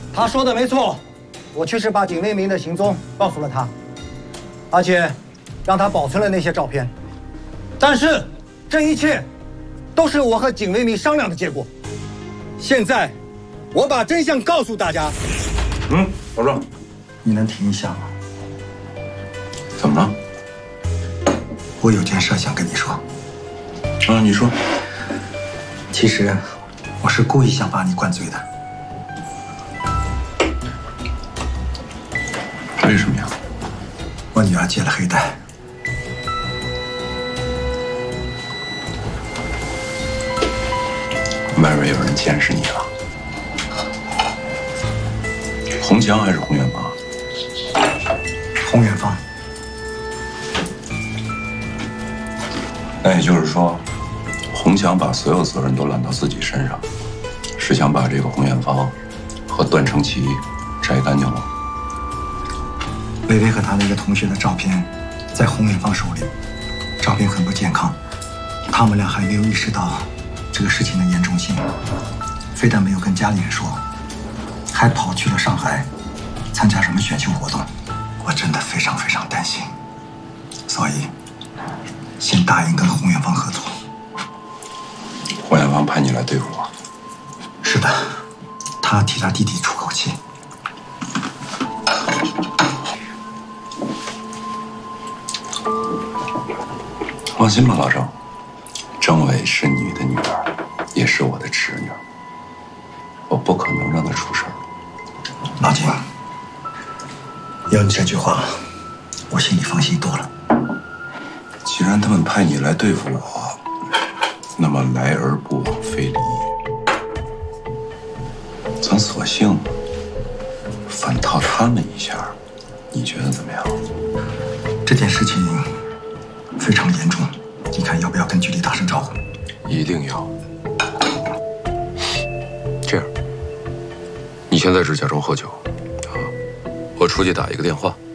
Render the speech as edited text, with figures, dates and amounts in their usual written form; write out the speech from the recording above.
他说的没错，我确实把景为民的行踪告诉了他，而且让他保存了那些照片。但是这一切都是我和景为民商量的结果。现在我把真相告诉大家。 老郑， 你能停一下吗？ 怎么了？ 我有件事想跟你说。 啊，你说。 其实我是故意想把你灌醉的。 为什么呀？ 我女儿接了黑带。 外边有人监视你了。洪强还是洪远芳？ 洪远芳。 那也就是说，洪强把所有责任都揽到自己身上，是想把这个洪远芳和段成奇摘干净吗？ 薇薇和她那个同学的照片在洪远芳手里，照片很不健康，他们俩还没有意识到这个事情的严重性，非但没有跟家里人说，还跑去了上海参加什么选秀活动。我真的非常非常担心，所以先答应跟洪远芳合作。 洪远芳派你来对付我？ 是的，他替他弟弟出口气。 放心吧，老郑，郑伟是你的女儿，也是我的侄女，我不可能让她出事儿。 老金，有你这句话，我心里放心多了。 既然他们派你来对付我，那么来而不往非礼，咱索性反套他们一下，你觉得怎么样？ 这件事情非常严重，你看要不要跟局里打声招呼？ 一定要。这样，你现在只假装喝酒，啊，我出去打一个电话。